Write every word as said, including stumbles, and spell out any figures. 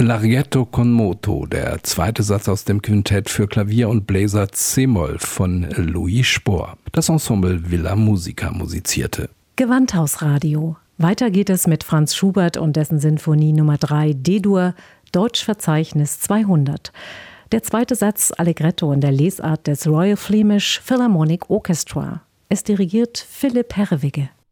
Larghetto con moto, der zweite Satz aus dem Quintett für Klavier und Bläser C-Moll von Louis Spohr. Das Ensemble Villa Musica musizierte. Gewandhausradio. Weiter geht es mit Franz Schubert und dessen Sinfonie Nummer drei D-Dur, Deutschverzeichnis zweihundert. Der zweite Satz Allegretto in der Lesart des Royal Flemish Philharmonic Orchestra. Es dirigiert Philipp Herrewigge.